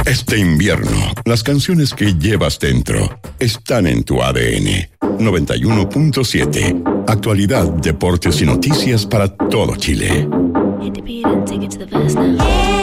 Este invierno, las canciones que llevas dentro están en tu ADN. 91.7. Actualidad, deportes y noticias para todo Chile.